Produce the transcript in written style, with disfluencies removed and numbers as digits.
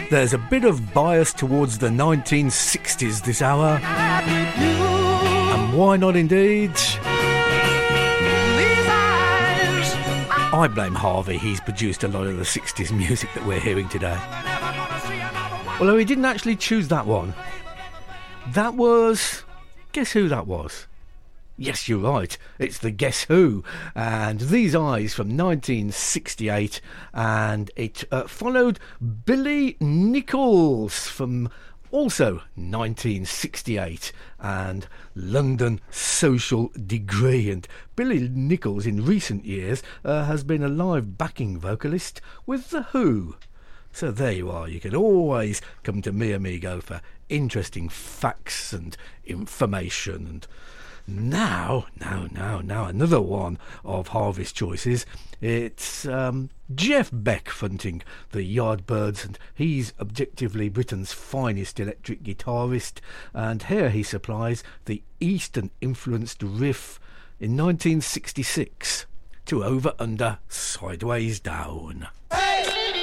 There's a bit of bias towards the 1960s this hour. And why not indeed? I blame Harvey. He's produced a lot of the 60s music that we're hearing today. Although he didn't actually choose that one. That was... Guess who that was? Yes, you're right. It's the Guess Who. And These Eyes from 1968. And it followed Billy Nichols from also 1968. And London Social Degree. And Billy Nichols in recent years has been a live backing vocalist with The Who. So there you are. You can always come to me, amigo, for interesting facts and information. And now, another one of Harvey's choices. It's Jeff Beck fronting the Yardbirds, and he's objectively Britain's finest electric guitarist. And here he supplies the Eastern-influenced riff in 1966 to Over Under Sideways Down. Hey!